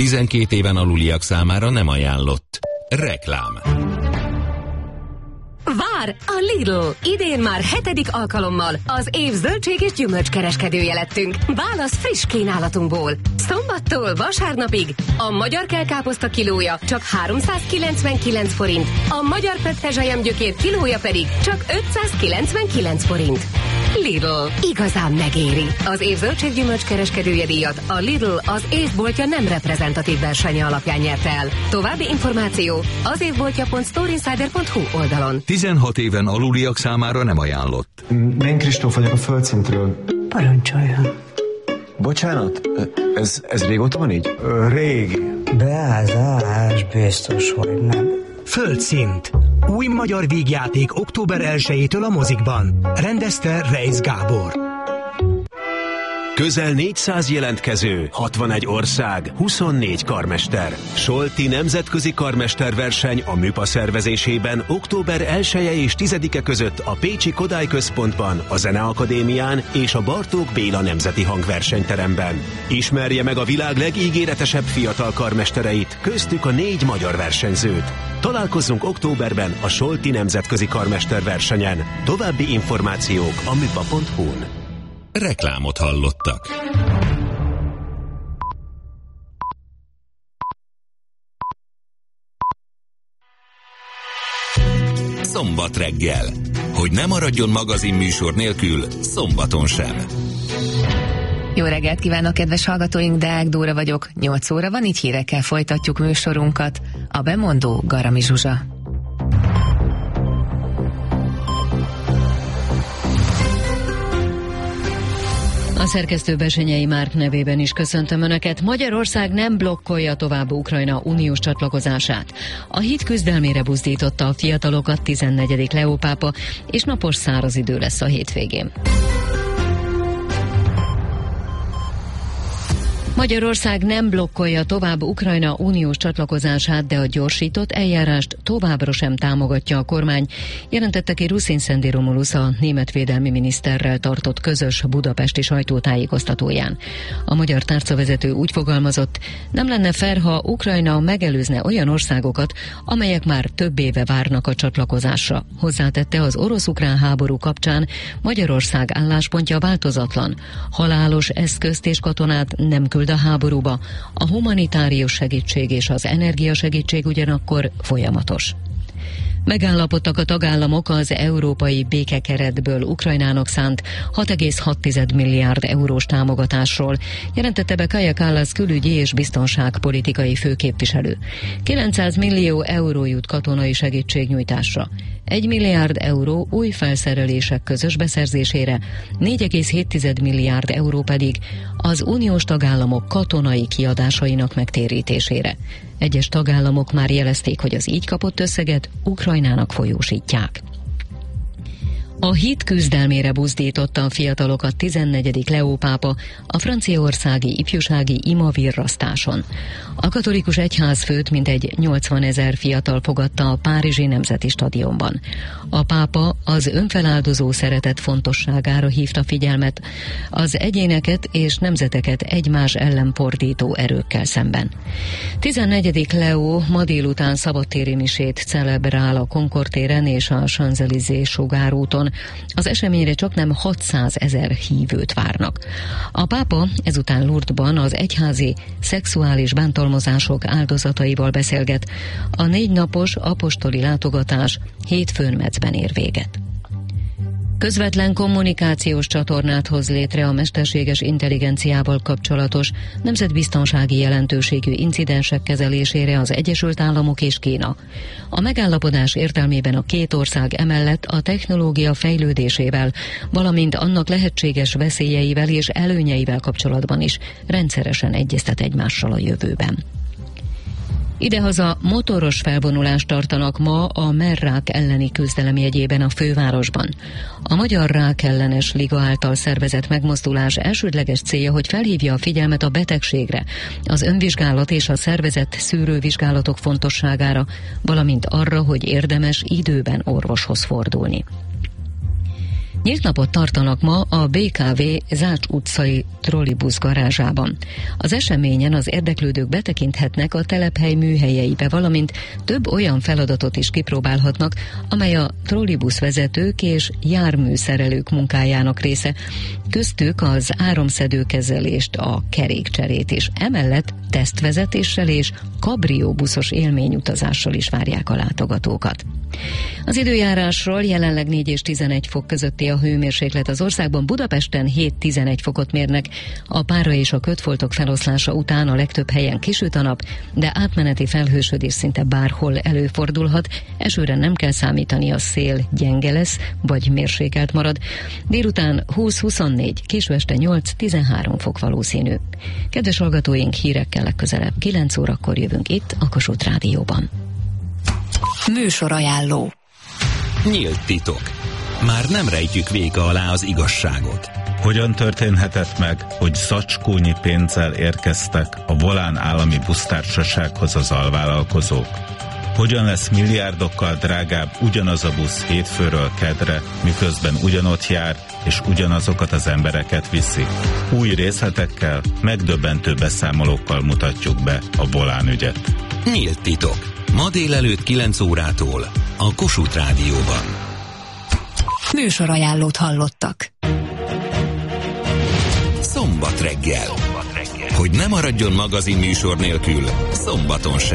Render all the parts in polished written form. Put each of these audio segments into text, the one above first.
12 éven aluliak számára nem ajánlott. Reklám. Vár a Lidl! Idén már 7. alkalommal az év zöldség és gyümölcskereskedője lettünk. Válasz friss kínálatunkból. Szombattól vasárnapig a magyar kelkáposzta kilója csak 399 forint, a magyar petrezselyemgyökér kilója pedig csak 599 forint. Lidl. Igazán megéri. Az év zöldség gyümölcskereskedője díjat a Lidl az évboltja nem reprezentatív versenye alapján nyerte el. További információ az évboltja.storeinsider.hu oldalon. 16 éven aluliak számára nem ajánlott. Én Kristóf vagyok a Földszintről. Parancsoljon. Bocsánat, ez régóta van így? Régi. Beázás, biztos, hogy nem. Földszint. Új magyar vígjáték október 1-től a mozikban. Rendezte Reisz Gábor. Közel 400 jelentkező, 61 ország, 24 karmester. Solti nemzetközi karmesterverseny a MÜPA szervezésében október 1-e és 10-e között a Pécsi Kodály Központban, a Zeneakadémián és a Bartók Béla Nemzeti Hangversenyteremben. Ismerje meg a világ legígéretesebb fiatal karmestereit, köztük a 4 magyar versenyzőt. Találkozzunk októberben a Solti nemzetközi karmesterversenyen. További információk a müpa.hu-n. Reklámot hallottak. Szombat reggel. Hogy ne maradjon magazinműsor nélkül, szombaton sem. Jó reggelt kívánok, kedves hallgatóink, Deák Dóra vagyok. 8 óra van, így hírekkel folytatjuk műsorunkat. A bemondó Garami Zsuzsa. A szerkesztő Bessenyei Márk nevében is köszöntöm Önöket. Magyarország nem blokkolja tovább Ukrajna uniós csatlakozását. A híd küzdelmére buzdította a fiatalokat 14. Leó pápa, és napos száraz idő lesz a hétvégén. Magyarország nem blokkolja tovább Ukrajna uniós csatlakozását, de a gyorsított eljárást továbbra sem támogatja a kormány, jelentette ki Ruszin Szendi Romulusz a német védelmi miniszterrel tartott közös budapesti sajtótájékoztatóján. A magyar tárcavezető úgy fogalmazott, nem lenne fair, ha Ukrajna megelőzne olyan országokat, amelyek már több éve várnak a csatlakozásra. Hozzátette, az orosz-ukrán háború kapcsán Magyarország álláspontja változatlan. Halálos eszközt és katonát nem küld a háborúba, a humanitárius segítség és az energiasegítség ugyanakkor folyamatos. Megállapodtak a tagállamok az európai békekeretből Ukrajnának szánt 6,6 milliárd eurós támogatásról, jelentette be Kaja Kallas külügyi és biztonságpolitikai főképviselő. 900 millió euró jut katonai segítségnyújtásra, 1 milliárd euró új felszerelések közös beszerzésére, 4,7 milliárd euró pedig az uniós tagállamok katonai kiadásainak megtérítésére. Egyes tagállamok már jelezték, hogy az így kapott összeget Ukrajnának folyósítják. A hit küzdelmére buzdította a fiatalokat 14. Leó pápa a franciaországi ifjúsági imavirrasztáson. A katolikus egyházfőt mintegy 80 000 fiatal fogadta a párizsi Nemzeti Stadionban. A pápa az önfeláldozó szeretet fontosságára hívta figyelmet, az egyéneket és nemzeteket egymás ellen fordító erőkkel szemben. 14. Leó ma délután szabadtéri misét celebrál a Concorde téren és a Champs-Élysées sugárúton. Az eseményre csaknem 600 000 hívőt várnak. A pápa ezután Lourdesban az egyházi szexuális bántalmazások áldozataival beszélget. A 4 napos apostoli látogatás hétfőn Metzben ér véget. Közvetlen kommunikációs csatornát hoz létre a mesterséges intelligenciával kapcsolatos nemzetbiztonsági jelentőségű incidensek kezelésére az Egyesült Államok és Kína. A megállapodás értelmében a két ország emellett a technológia fejlődésével, valamint annak lehetséges veszélyeivel és előnyeivel kapcsolatban is rendszeresen egyeztet egymással a jövőben. Idehaza motoros felvonulást tartanak ma a merrák elleni küzdelem jegyében a fővárosban. A Magyar Rákellenes Liga által szervezett megmozdulás elsődleges célja, hogy felhívja a figyelmet a betegségre, az önvizsgálat és a szervezett szűrővizsgálatok fontosságára, valamint arra, hogy érdemes időben orvoshoz fordulni. Nyílt napot tartanak ma a BKV Zács utcai trollibusz garázsában. Az eseményen az érdeklődők betekinthetnek a telephely műhelyeibe, valamint több olyan feladatot is kipróbálhatnak, amely a trollibusz vezetők és járműszerelők munkájának része, köztük az áramszedőkezelést, a kerékcserét is. Emellett tesztvezetéssel és kabrióbuszos élményutazással is várják a látogatókat. Az időjárásról: jelenleg 4 és 11 fok közötti a hőmérséklet az országban, Budapesten 7-11 fokot mérnek. A pára és a kötfoltok feloszlása után a legtöbb helyen kisüt a nap, de átmeneti felhősödés szinte bárhol előfordulhat. Esőre nem kell számítani, a szél gyenge lesz, vagy mérsékelt marad. Délután 20-24, késő este 8-13 fok valószínű. Kedves hallgatóink, hírekkel legközelebb 9 órakor jövünk itt a Kossuth Rádióban. Műsorajánló. Nyílt titok. Már nem rejtjük véka alá az igazságot. Hogyan történhetett meg, hogy zacskónyi pénzzel érkeztek a Volán állami busztársasághoz az alvállalkozók? Hogyan lesz milliárdokkal drágább ugyanaz a busz hétfőről kedre, miközben ugyanott jár, és ugyanazokat az embereket viszi? Új részletekkel, megdöbbentő beszámolókkal mutatjuk be a Volán ügyet. Nyílt titok. Ma délelőtt 9 órától a Kossuth Rádióban. Műsorajánlót hallottak. Szombat reggel. Hogy ne maradjon magazin műsor nélkül, szombaton sem.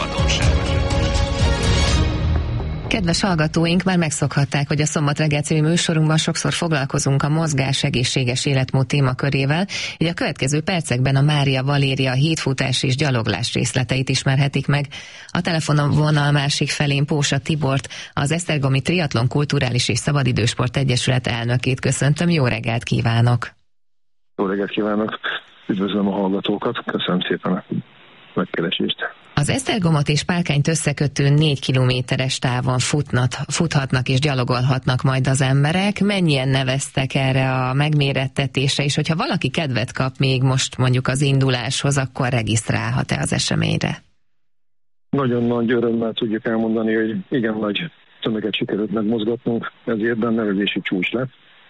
Kedves hallgatóink, már megszokhatták, hogy a Szombat reggel című műsorunkban sokszor foglalkozunk a mozgás egészséges életmód témakörével, így a következő percekben a Mária Valéria hídfutás és gyaloglás részleteit ismerhetik meg. A telefonvonal másik felén Pósa Tibort, az Esztergomi Triatlon Kulturális és Szabadidősport Egyesület elnökét köszöntöm. Jó reggelt kívánok! Jó reggelt kívánok! Üdvözlöm a hallgatókat, köszönöm szépen a megkeresést. Az Esztergomot és Pálkányt összekötő 4 kilométeres távon futhatnak és gyalogolhatnak majd az emberek. Mennyien neveztek erre a megmérettetésre, és hogyha valaki kedvet kap még most mondjuk az induláshoz, akkor regisztrálhat-e az eseményre? Nagyon nagy örömmel tudjuk elmondani, hogy igen nagy tömeget sikerült megmozgatnunk, ezért nevezési csúcs lett.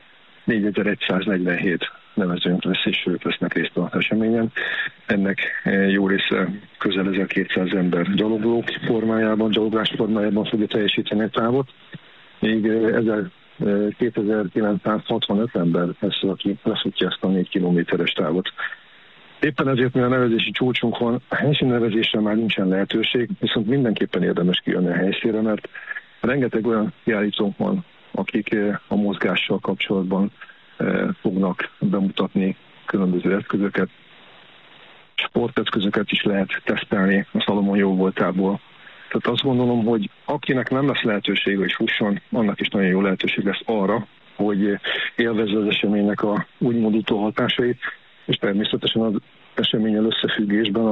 4147 nevezőnk lesz, és ők vesznek részt az eseményen. Ennek jó része közel 1200 ember gyaloglók formájában, gyaloglás formájában fogja teljesíteni a távot. Még 2965 ember lesz, aki lefutja ezt a 4 kilométeres távot. Éppen ezért, mivel a nevezési csúcsunk van, a helyszínnevezésre már nincsen lehetőség, viszont mindenképpen érdemes kijönni a helyszínre, mert rengeteg olyan kiállítónk van, akik a mozgással kapcsolatban fognak bemutatni különböző eszközöket. Sporteszközöket is lehet tesztelni a Salomon jó voltából. Tehát azt gondolom, hogy akinek nem lesz lehetősége, hogy fusson, annak is nagyon jó lehetőség lesz arra, hogy élvezze az eseménynek a úgymond utóhatásait, és természetesen az eseményen összefüggésben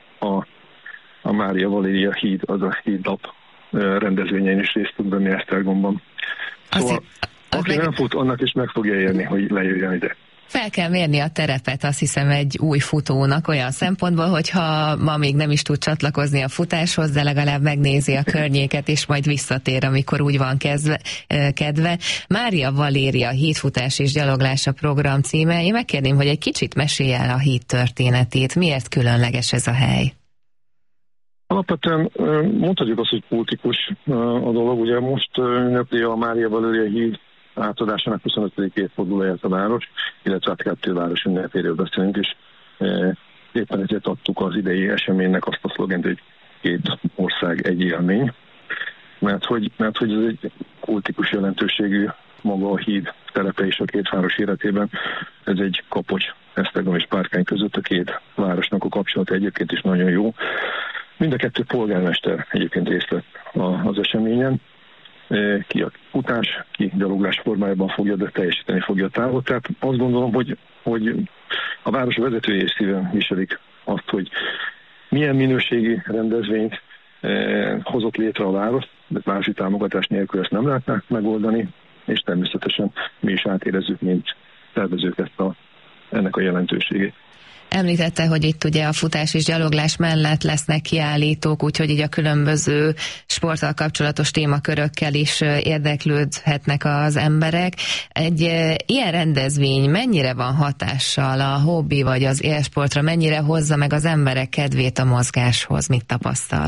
a Mária Valéria híd, az a hídlap rendezvényen is részt tud venni Esztergomban. Szóval aki nem fut, annak is meg fogja érni, hogy lejöjjön ide. Fel kell mérni a terepet, azt hiszem, egy új futónak olyan szempontból, hogyha ma még nem is tud csatlakozni a futáshoz, de legalább megnézi a környéket, és majd visszatér, amikor úgy van kedve. Mária Valéria hídfutás és gyaloglás a program címe. Én megkérném, hogy egy kicsit mesélj el a híd történetét. Miért különleges ez a hely? Alapvetően mondhatjuk azt, hogy kultikus a dolog. Ugye most ünnepli a Mária Valéria híd átadásának 25. évfordulóját a város, illetve hát 2 város ünnepéről beszélünk is. Éppen ezért adtuk az idei eseménynek azt a szlogent, hogy 2 ország egy élmény, mert hogy ez egy kultikus jelentőségű maga a híd terepe is a 2 város életében. Ez egy kapocs Esztergom és Párkány között, a 2 városnak a kapcsolata egyébként is nagyon jó. Mind a 2 polgármester egyébként részt vett az eseményen. Ki a futás, ki gyaloglás formájában fogja, de teljesíteni fogja a távot. Tehát azt gondolom, hogy a város vezetői és szíven viselik azt, hogy milyen minőségi rendezvényt hozott létre a város, de városi támogatás nélkül ezt nem lehetne megoldani, és természetesen mi is átérezzük, mint tervezők ennek a jelentőségét. Említette, hogy itt ugye a futás és gyaloglás mellett lesznek kiállítók, úgyhogy így a különböző sporttal kapcsolatos témakörökkel is érdeklődhetnek az emberek. Egy ilyen rendezvény mennyire van hatással a hobbi vagy az élsportra, mennyire hozza meg az emberek kedvét a mozgáshoz, mit tapasztal?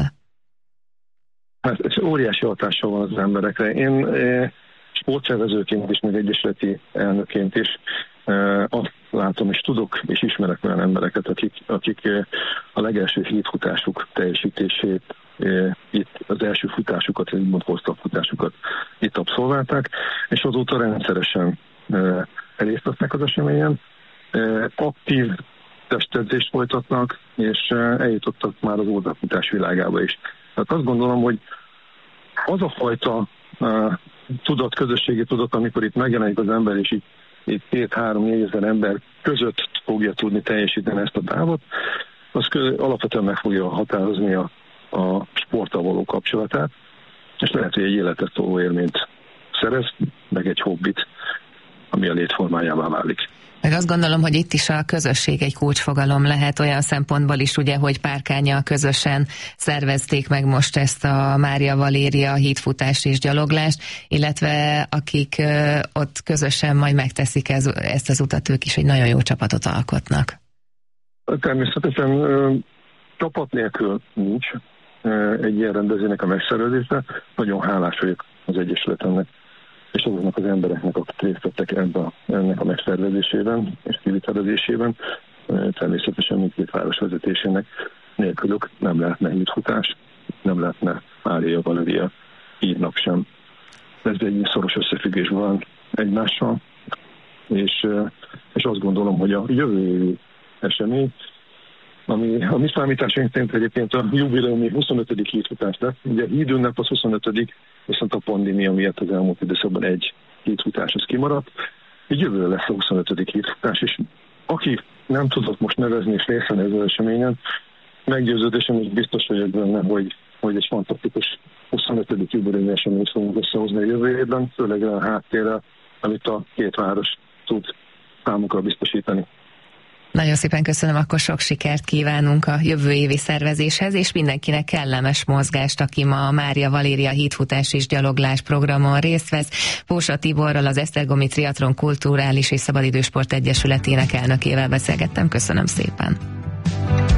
Hát ez óriási hatással van az emberekre. Én sportszervezőként is, meg egyesületi elnökként is azt látom, és tudok, és ismerek olyan embereket, akik a legelső hídfutásuk teljesítését, itt az első futásukat, az úgymond hosszabb futásukat itt abszolválták, és azóta rendszeresen részt vesznek az eseményen. Aktív testedzést folytatnak, és eljutottak már az oldalfutás világába is. Tehát azt gondolom, hogy az a fajta tudat, közösségi tudat, amikor itt megjelenik az ember, és itt 2-3-4 ezer ember között fogja tudni teljesíteni ezt a távot, az alapvetően meg fogja határozni a sporttal való kapcsolatát, és lehet, hogy egy életet szóló élményt szerez, meg egy hobbit, ami a létformájává válik. Meg azt gondolom, hogy itt is a közösség egy kulcsfogalom lehet olyan szempontból is, ugye, hogy Párkánnyal közösen szervezték meg most ezt a Mária Valéria hídfutást és gyaloglást, illetve akik ott közösen majd megteszik ezt az utat, ők is egy nagyon jó csapatot alkotnak. Természetesen csapat nélkül nincs egy ilyen rendezvénynek a megszervezése. Nagyon hálás vagyok az Egyesületemnek és azoknak az embereknek, akik részt vettek ennek a megszervezésében és kivitelezésében. Természetesen mindkét város vezetésének nélkülük nem lehetne hídfutás, nem lehetne Mária Valéria hídnap sem. Ez egy szoros összefüggésben van egymással, és azt gondolom, hogy a jövő évi esemény, ami a mi számításaink szerint egyébként a jubileumi 25. hídfutás lesz. Ugye a hídünnep az 25. viszont a pandémia miatt az elmúlt időszakban egy hídfutás az kimaradt. Így jövő lesz a 25. hídfutás, és aki nem tudott most nevezni és részt venni ezen az eseményen, meggyőződésem, és biztos vagyok benne, hogy egy fantasztikus 25. jubileumi eseményt fogunk összehozni a jövő évben, főleg a háttérrel, amit a két város tud számukra biztosítani. Nagyon szépen köszönöm, akkor sok sikert kívánunk a jövő évi szervezéshez, és mindenkinek kellemes mozgást, aki ma a Mária Valéria hídfutás és gyaloglás programon részt vesz. Pósa Tiborral, az Esztergomi Triatlon Kulturális és Szabadidősport Egyesületének elnökével beszélgettem. Köszönöm szépen.